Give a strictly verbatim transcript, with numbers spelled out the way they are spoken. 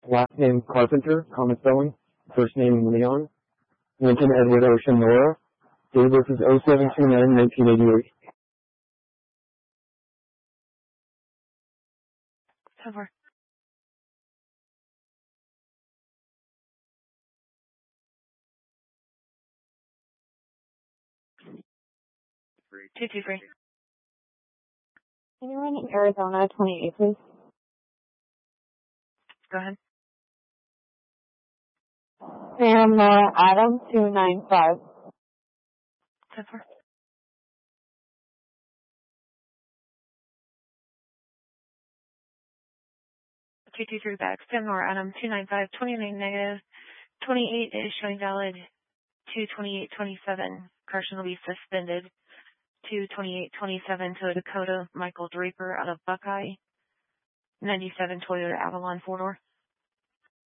Last name Carpenter, common spelling. First name Leon. Lincoln Edward Ocean Nora. Date of birth is oh seven two nine nineteen eighty-eight. Cover. Two two three. Anyone in Arizona, twenty-eight, please? Go ahead. Sam Nora Adam, two nine five. Cover. Two two three back. Sam Nora Adam, two nine five, twenty-nine negative. twenty-eight is showing valid. two twenty-eight twenty-seven. Caution will be suspended. two twenty-eight twenty-seven to Dakota Michael Draper out of Buckeye. ninety-seven Toyota Avalon four door.